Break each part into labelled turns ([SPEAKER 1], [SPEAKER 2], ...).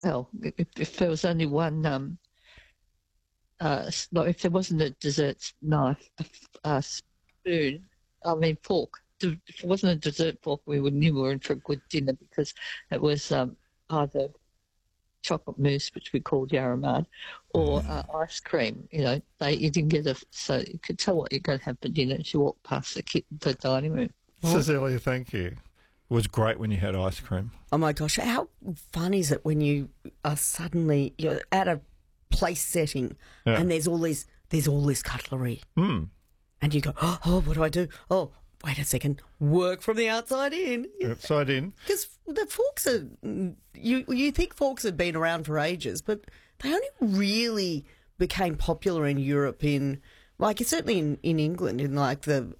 [SPEAKER 1] well, if there was only one, like if there wasn't a dessert knife, spoon, I mean fork. If it wasn't a dessert fork, we would knew we were in for a good dinner because it was either chocolate mousse, which we called Yaramad, or ice cream. You didn't get so you could tell what you're going to have for dinner as you walk past the dining room.
[SPEAKER 2] Cecilia, thank you. It was great when you had ice cream.
[SPEAKER 3] Oh my gosh, how fun is it when you're at a place setting and there's all this cutlery. And you go, oh, what do I do? Oh, wait a second, work from the outside in.
[SPEAKER 2] Outside in.
[SPEAKER 3] Because the forks are, you think forks have been around for ages, but they only really became popular in Europe certainly in England in like the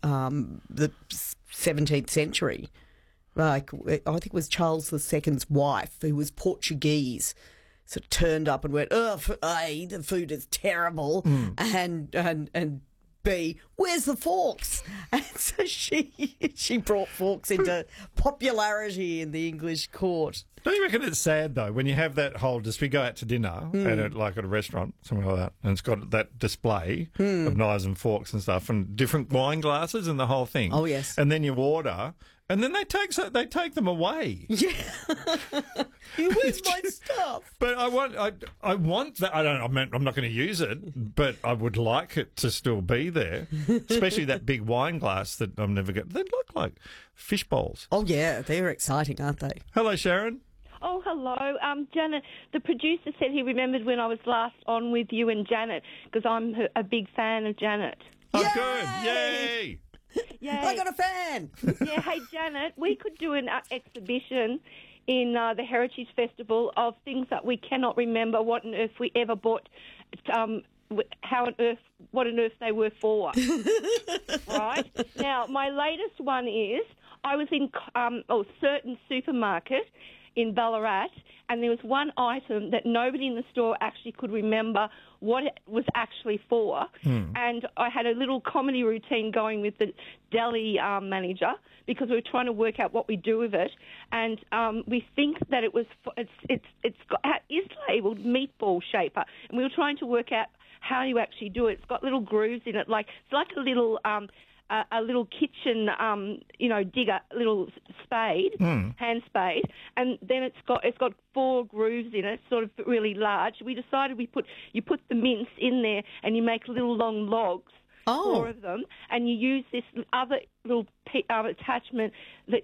[SPEAKER 3] 17th century. Like, I think it was Charles II's wife, who was Portuguese, sort of turned up and went, A, the food is terrible, and B, where's the forks? And so she brought forks into popularity in the English court.
[SPEAKER 2] Don't you reckon it's sad, though, when you have that whole, we go out to dinner at a restaurant, something like that, and it's got that display of knives and forks and stuff and different wine glasses and the whole thing.
[SPEAKER 3] Oh, yes.
[SPEAKER 2] And then you order, and then they take them away.
[SPEAKER 3] Yeah. Where's my stuff?
[SPEAKER 2] But I want that. I'm not going to use it, but I would like it to still be there, especially that big wine glass that I'm never going to. They look like fish bowls.
[SPEAKER 3] Oh, yeah. They're exciting, aren't they?
[SPEAKER 2] Hello, Sharon.
[SPEAKER 4] Oh, hello. Janet, the producer said he remembered when I was last on with you and Janet because I'm a big fan of Janet.
[SPEAKER 2] Oh,
[SPEAKER 3] Yay!
[SPEAKER 2] good. Yay!
[SPEAKER 4] Yay.
[SPEAKER 3] I got a fan.
[SPEAKER 4] Yeah, hey, Janet, we could do an exhibition in the Heritage Festival of things that we cannot remember what on earth we ever bought, what on earth they were for. Right? Now, my latest one is I was in a certain supermarket in Ballarat, and there was one item that nobody in the store actually could remember what it was actually for. And I had a little comedy routine going with the deli manager because we were trying to work out what we do with it. And we think that it is labelled meatball shaper, and we were trying to work out how you actually do it. It's got little grooves in it, it's like a little kitchen, digger, little spade, hand spade, and then it's got 4 grooves in it, sort of really large. We decided you put the mince in there and you make little long logs, 4 of them, and you use this other little attachment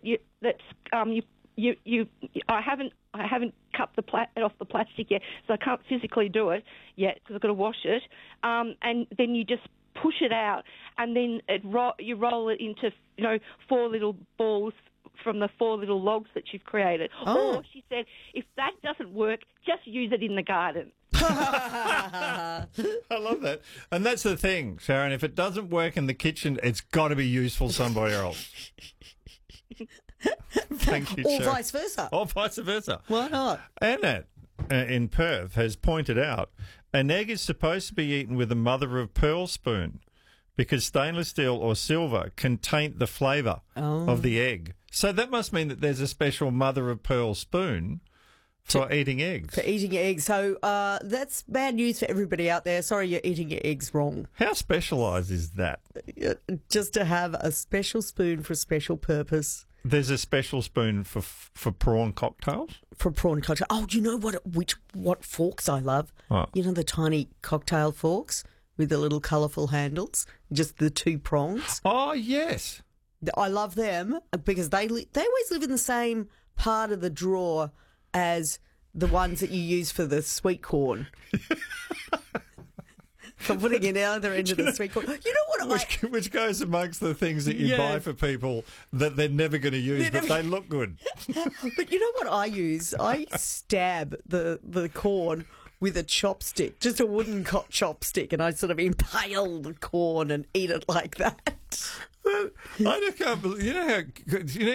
[SPEAKER 4] I haven't cut it off the plastic yet, so I can't physically do it yet because I've got to wash it, and then you just push it out, and then you roll it into 4 little balls from the 4 little logs that you've created. Or she said, if that doesn't work, just use it in the garden.
[SPEAKER 2] I love that. And that's the thing, Sharon. If it doesn't work in the kitchen, it's got to be useful somewhere else. Thank you,
[SPEAKER 3] Or
[SPEAKER 2] Sharon.
[SPEAKER 3] vice versa.
[SPEAKER 2] Or vice versa.
[SPEAKER 3] Why not?
[SPEAKER 2] Annette in Perth has pointed out an egg is supposed to be eaten with a mother of pearl spoon because stainless steel or silver can taint the flavour of the egg. So that must mean that there's a special mother of pearl spoon for eating eggs.
[SPEAKER 3] For eating eggs. So that's bad news for everybody out there. Sorry, you're eating your eggs wrong.
[SPEAKER 2] How specialised is that?
[SPEAKER 3] Just to have a special spoon for a special purpose.
[SPEAKER 2] There's a special spoon for prawn cocktails?
[SPEAKER 3] For prawn cocktail. Oh, do you know what forks I love?
[SPEAKER 2] What?
[SPEAKER 3] You know the tiny cocktail forks with the little colourful handles? Just the 2 prongs?
[SPEAKER 2] Oh, yes.
[SPEAKER 3] I love them because they always live in the same part of the drawer as the ones that you use for the sweet corn. For putting it either end of the sweet corn. You know what?
[SPEAKER 2] Which goes amongst the things that you buy for people that they're never going to use, but they look good.
[SPEAKER 3] But you know what I use? I stab the corn with a chopstick, just a wooden chopstick, and I sort of impale the corn and eat it like that.
[SPEAKER 2] I just can't believe. You know